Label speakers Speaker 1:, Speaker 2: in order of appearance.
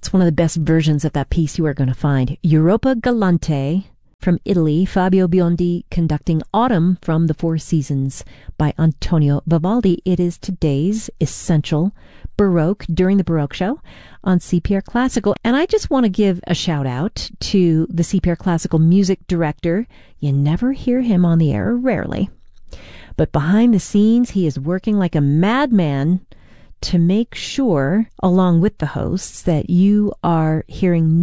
Speaker 1: That's one of the best versions of that piece you are going to find. Europa Galante from Italy, Fabio Biondi conducting Autumn from the Four Seasons by Antonio Vivaldi. It is today's essential Baroque during the Baroque Show on CPR Classical. And I just want to give a shout out to the CPR Classical music director. You never hear him on the air, rarely. But behind the scenes, he is working like a madman to make sure, along with the hosts, that you are hearing